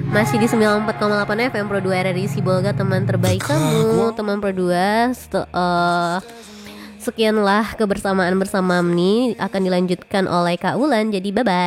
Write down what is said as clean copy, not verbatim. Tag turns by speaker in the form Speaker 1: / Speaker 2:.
Speaker 1: Masih di 94,8 FM Pro 2 RRI Sibolga, teman terbaik kamu, teman Pro 2. Sekianlah kebersamaan bersama Amni, akan dilanjutkan oleh Kak Ulan. Jadi bye-bye.